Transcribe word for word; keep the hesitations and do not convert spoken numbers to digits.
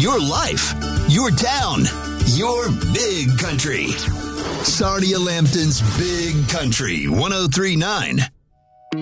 your life, your town, your big country. Sarnia Lambton's Big Country, one oh three point nine